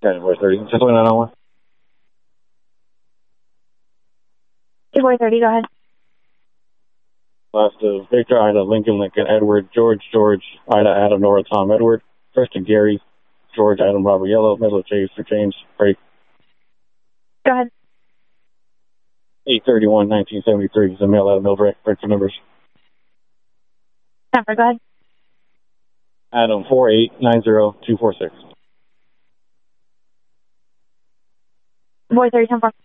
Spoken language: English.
January 30, 62901. January 30, go ahead. Last of Victor, Ida, Lincoln, Lincoln, Edward, George, Ida, Adam, Nora, Tom, Edward, Preston, Gary, George, Adam, Robert, Yellow, Middle, Chase, James, break. Go ahead. 8/31/1973 is a mail out of Mildred. Break for numbers. Number, go ahead. Adam 4890246. Boy 30, 10 4.